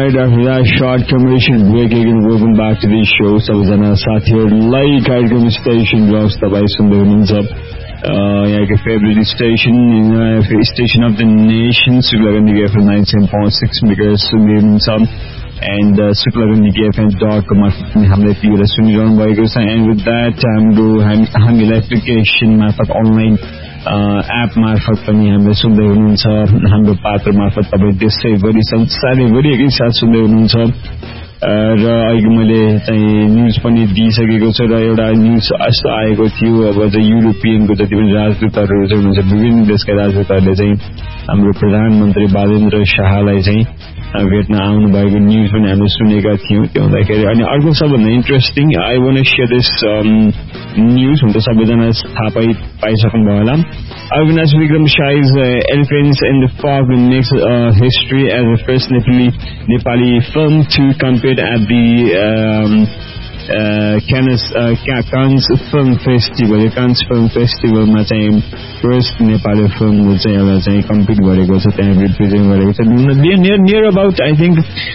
Alright, after that short commercial break, again welcome back to the show. सबैजना साथीहरुलाई कार्यक्रम station blogs तपाई सुन्दै हुनुहुन्छ यहाँको favourite station of the nation सुक्लागण्डी FM 97.6 megahertz सुन्दै हुनुहुन्छ एन्ड suklagandhi.com मार्फत हामीले यतिबेला सुनिरहनु भएको छ एन्ड विथ द्याट हामीले एप्लिकेसन मार्फत अनलाइन एप मार्फत पनि हामीले सुन्दै हुनुहुन्छ हाम्रो पात्र मार्फत तपाईँ देशैभरि संसारैभरि एकैसाथ सुन्दै हुनुहुन्छ र अहिले मैले चाहिँ न्युज पनि दिइसकेको छु र एउटा न्युज यस्तो आएको थियो अब चाहिँ युरोपियनको जति पनि राजदूतहरू चाहिँ हुनुहुन्छ विभिन्न देशका राजदूतहरूले चाहिँ हाम्रो प्रधानमन्त्री बालेन्द्र शाहलाई चाहिँ भेट्न आउनु भएको न्युज पनि हामीले सुनेका थियौँ त्यो हुँदाखेरि अनि अर्को सबभन्दा interesting I want to share this news हुन त सबैजना थाहा पाइसक्नुभयो होला Avinash Vikram Shai's Elephants in the Fog makes history as the first Nepali film to compete at the Cannes Film Festival. Cannes Film Festival ma chahi first Nepali film chahi एउटा चाहिँ compete गरेको छ त्यहाँ represent गरेको छ near about I think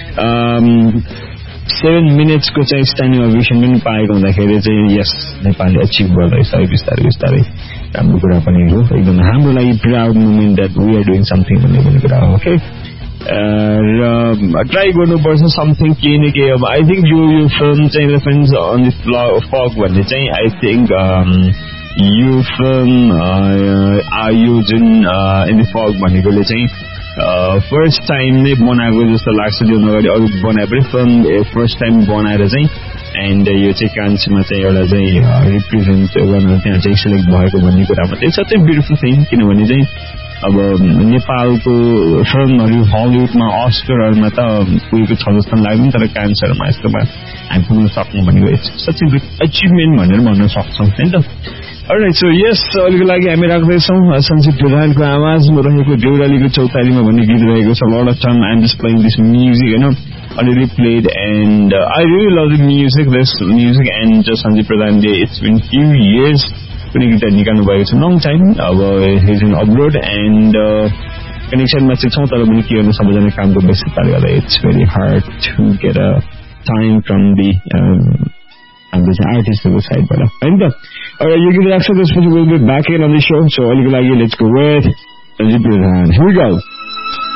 7 minutes को चाहिँ standing ovation पनि पाएको हुँदाखेरि चाहिँ यस नेपालले अचिभ गर्दैछ बिस्तारै राम्रो कुरा पनि हो एकदम हाम्रो लागि proud moment that we are doing something भन्ने कुरा हो ओके र ट्राई गर्नुपर्छ समथिङ केही न केही अब आई थिंक यो फिल्म चाहिँ रेफरेन्स अन द फग भन्ने चाहिँ आई थिंक यो फिल्म यो जुन इन द फग भनेकोले चाहिँ फर्स्ट टाइम नै बनाएको जस्तो लाग्छ त्यो नगरी अरू बनाए पनि फिल्म फर्स्ट टाइम बनाएर चाहिँ एन्ड यो चाहिँ कान्समा चाहिँ एउटा चाहिँ रिप्रेजेन्ट गर्न त्यहाँ चाहिँ सिलेक्ट भएको भन्ने कुरामा चाहिँ सबै ब्युटिफुल थिङ किनभने चाहिँ अब नेपालको फिल्महरू हलिउडमा अस्करहरूमा त पुगेको छ जस्तो लाग्दैन तर कान्सहरूमा यस्तोमा हामी पुग्न सक्नु भनेको सच ए गुड अचिभमेन्ट भनेर भन्न सक्छौँ होइन त Alright, so yes, अहिलेको लागि हामी राख्दैछौँ सञ्जीव प्रधानको आवाजमा रहेको देउरालीको चौतारीमा भन्ने गीत रहेको छ lot of time I'm just playing this music already played and I really love the music and just Sanjeev Pradhan it's been few years कुनै गीत निकाल्नु भएको छ long time अब he's in abroad and कनेक्सनमा चाहिँ छौँ तर पनि के गर्नु सबैजना कामको व्यस्तताले गर्दा it's very hard to get a time from the हाम्रो चाहिँ आर्टिस्टको साइडबाट होइन त यो गीत राख्छ त्यसपछि we'll be back in on the show so अहिलेको लागि let's go with Sanjeev Pradhan here we go